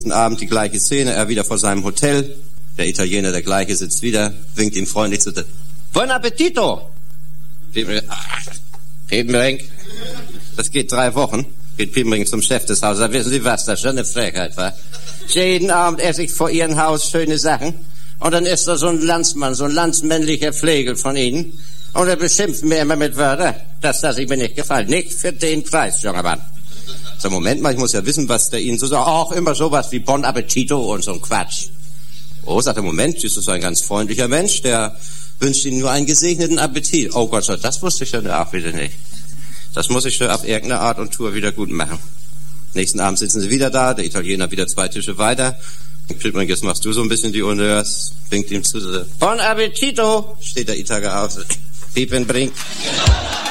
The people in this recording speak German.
Abend die gleiche Szene, er wieder vor seinem Hotel. Der Italiener, der gleiche, sitzt wieder, winkt ihm freundlich zu. Buon appetito! Piepenbrink. Das geht 3 Wochen. Geht Piepenbrink zum Chef des Hauses. Da wissen Sie was, das ist schon eine Frechheit, wa? Jeden Abend esse ich vor Ihrem Haus schöne Sachen. Und dann ist da so ein Landsmann, so ein landsmännlicher Flegel von Ihnen. Und er beschimpft mir immer mit Wörtern. Das lasse ich mir nicht gefallen. Nicht für den Preis, junger Mann. So, Moment mal, ich muss ja wissen, was der Ihnen so sagt. Auch immer sowas wie Buon appetito und so ein Quatsch. Oh, sagt er, Moment, das ist ein ganz freundlicher Mensch, der wünscht Ihnen nur einen gesegneten Appetit. Oh Gott, das wusste ich ja auch wieder nicht. Das muss ich auf irgendeine Art und Tour wieder gut machen. Nächsten Abend sitzen sie wieder da, der Italiener wieder 2 Tische weiter. Piepenbrink, jetzt machst du so ein bisschen die Honneurs, winkt ihm zu. Buon appetito, steht der Italiener auf. Piepenbrink.